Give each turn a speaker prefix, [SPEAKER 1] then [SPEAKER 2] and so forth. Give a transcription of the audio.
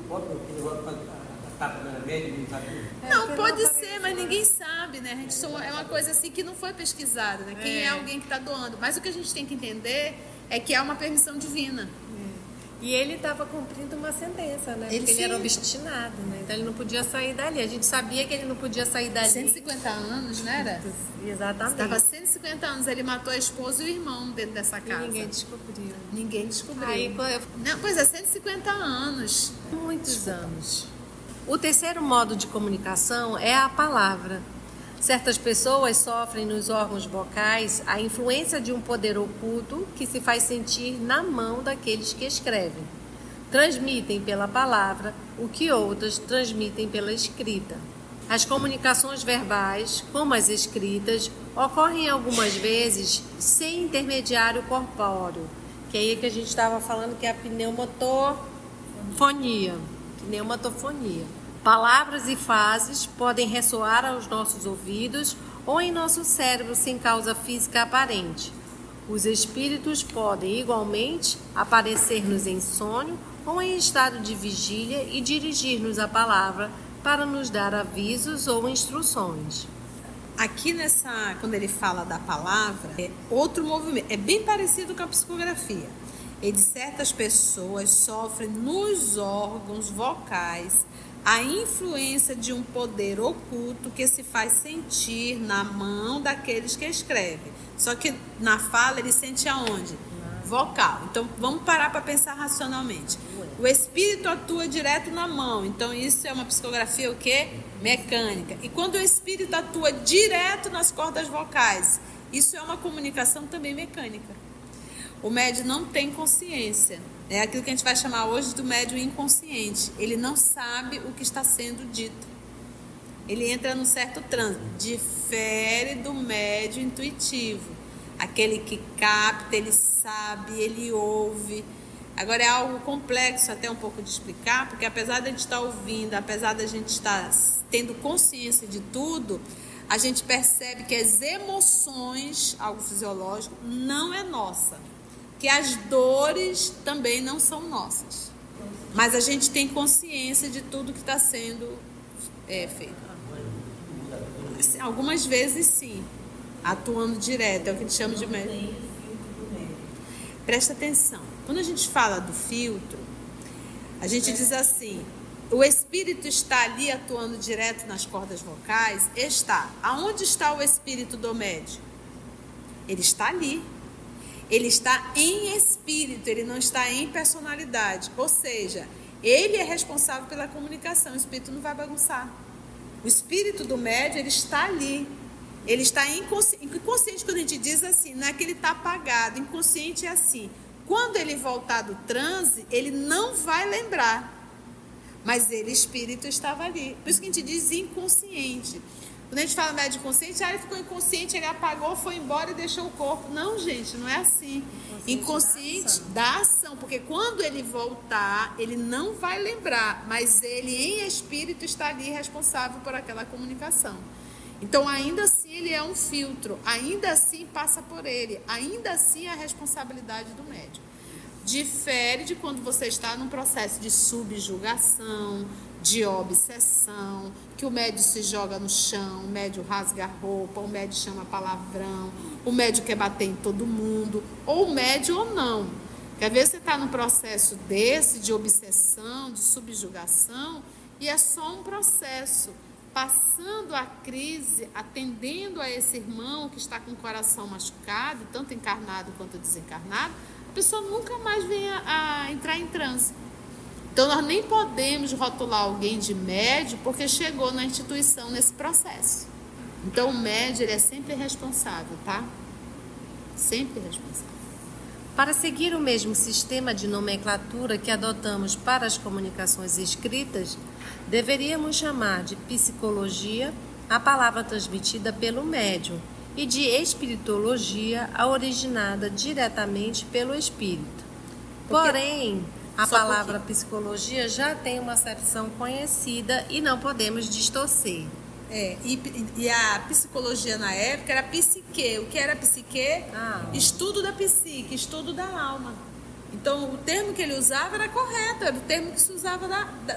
[SPEAKER 1] Não, pode ser, mas ninguém sabe, né? A gente é uma coisa assim que não foi pesquisada, né? Quem é alguém que está doando. Mas o que a gente tem que entender é que é uma permissão divina.
[SPEAKER 2] E ele estava cumprindo uma sentença, né? Porque ele era obstinado, né? Então ele não podia sair dali. A gente sabia que ele não podia sair dali.
[SPEAKER 1] 150 anos, né? Era?
[SPEAKER 2] Exatamente.
[SPEAKER 1] Estava 150 anos, ele matou a esposa e o irmão dentro dessa casa.
[SPEAKER 2] E ninguém descobriu.
[SPEAKER 1] Ninguém descobriu.
[SPEAKER 2] Aí,
[SPEAKER 1] não, pois é, 150 anos.
[SPEAKER 2] Muitos anos. O terceiro modo de comunicação é a palavra. Certas pessoas sofrem nos órgãos vocais a influência de um poder oculto que se faz sentir na mão daqueles que escrevem. Transmitem pela palavra o que outras transmitem pela escrita. As comunicações verbais, como as escritas, ocorrem algumas vezes sem intermediário corpóreo, que é aí que a gente estava falando que é a pneumatofonia. Palavras e frases podem ressoar aos nossos ouvidos ou em nosso cérebro sem causa física aparente. Os espíritos podem igualmente aparecer-nos em sonho ou em estado de vigília e dirigir-nos a palavra para nos dar avisos ou instruções.
[SPEAKER 1] Aqui quando ele fala da palavra, é outro movimento, é bem parecido com a psicografia. Certas pessoas sofrem nos órgãos vocais a influência de um poder oculto que se faz sentir na mão daqueles que escrevem. Só que na fala ele sente aonde? Vocal. Então vamos parar para pensar racionalmente. O espírito atua direto na mão. Então isso é uma psicografia o quê? Mecânica. E quando o espírito atua direto nas cordas vocais, isso é uma comunicação também mecânica. O médium não tem consciência. É aquilo que a gente vai chamar hoje do médium inconsciente. Ele não sabe o que está sendo dito. Ele entra num certo transe. Difere do médium intuitivo. Aquele que capta, ele sabe, ele ouve. Agora é algo complexo até um pouco de explicar, porque apesar de a gente estar ouvindo, apesar de a gente estar tendo consciência de tudo, a gente percebe que as emoções, algo fisiológico, não é nossa. Que as dores também não são nossas. Mas a gente tem consciência de tudo que está sendo feito. Assim, algumas vezes sim, atuando direto, é o que a gente chama de médium. Presta atenção, quando a gente fala do filtro, a gente diz assim, o espírito está ali atuando direto nas cordas vocais? Está. Aonde está o espírito do médium? Ele está ali. Ele está em espírito, ele não está em personalidade. Ou seja, ele é responsável pela comunicação, o espírito não vai bagunçar. O espírito do médium, ele está ali. Ele está inconsciente. Inconsciente, quando a gente diz assim, não é que ele está apagado. Inconsciente é assim. Quando ele voltar do transe, ele não vai lembrar. Mas ele, espírito, estava ali. Por isso que a gente diz inconsciente. Quando a gente fala médium consciente, ele ficou inconsciente, ele apagou, foi embora e deixou o corpo. Não, gente, não é assim. Inconsciente da ação, porque quando ele voltar, ele não vai lembrar, mas ele em espírito está ali responsável por aquela comunicação. Então, ainda assim, ele é um filtro, ainda assim passa por ele, ainda assim é a responsabilidade do médium. Difere de quando você está num processo de subjugação, de obsessão, que o médium se joga no chão, o médium rasga a roupa, o médium chama palavrão, o médium quer bater em todo mundo, ou o médium ou não. Quer ver, você está num processo desse, de obsessão, de subjugação, e é só um processo. Passando a crise, atendendo a esse irmão que está com o coração machucado, tanto encarnado quanto desencarnado, a pessoa nunca mais vem a entrar em transe. Então, nós nem podemos rotular alguém de médium porque chegou na instituição nesse processo. Então, o médium, ele é sempre responsável, tá? Sempre responsável.
[SPEAKER 2] Para seguir o mesmo sistema de nomenclatura que adotamos para as comunicações escritas, deveríamos chamar de psicologia a palavra transmitida pelo médium e de espiritologia a originada diretamente pelo espírito. Porém, a palavra psicologia já tem uma acepção conhecida e não podemos distorcer.
[SPEAKER 1] E a psicologia na época era psique. O que era psique? Estudo da psique, estudo da alma. Então, o termo que ele usava era correto, era o termo que se usava